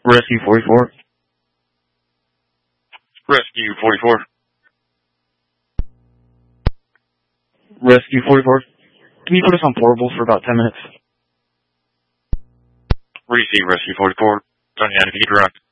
Rescue 44. Rescue 44. Rescue 44. Can you put us on portable for about 10 minutes? Receive Rescue 44. Tony, if you direct.